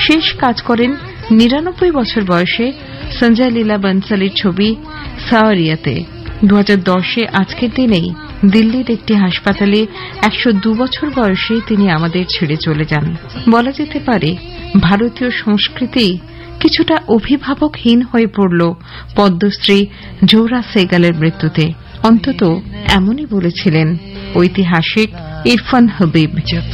শেষ কাজ করেন ৯৯ বছর বয়সে সঞ্জয় লীলা বনসালির ছবি সাওয়ারিয়াতে। 2010-এ আজকের দিনেই দিল্লির একটি হাসপাতালে 102 বছর বয়সে তিনি আমাদের ছেড়ে চলে যান। বলা যেতে পারে ভারতীয় সংস্কৃতি কিছুটা অভিভাবকহীন হয়ে পড়ল পদ্মশ্রী জোহরা সেহগালের মৃত্যুতে। অন্তত এমনই বলেছিলেন ঐতিহাসিক ইরফান হাবিব।